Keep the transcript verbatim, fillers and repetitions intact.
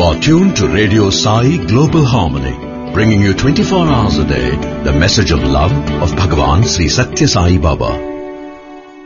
are tuned to Radio Sai Global Harmony, bringing you twenty-four hours a day the message of love of Bhagavan Sri Satya Sai Baba.